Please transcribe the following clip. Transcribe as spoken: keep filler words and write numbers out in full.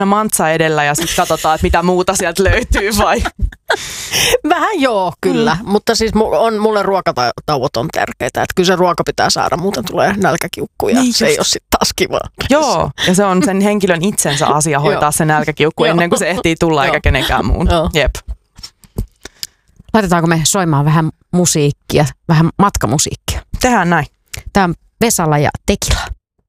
mantsa edellä ja sitten katsotaan, että mitä muuta sieltä löytyy vai? Vähän joo, kyllä. Mm. Mutta siis on, mulle ruokatauot on tärkeitä. Että kyllä se ruoka pitää saada, muuten tulee nälkäkiukku ja niin se just. Ei ole sitten taas kivaa. Joo, ja se on sen henkilön itsensä asia hoitaa se nälkäkiukku ennen kuin se ehtii tulla eikä kenenkään muun. Jep. Laitetaanko me soimaan vähän musiikkia, vähän matkamusiikkia? Tehdään näin. Tämä on Vesala ja Tekila.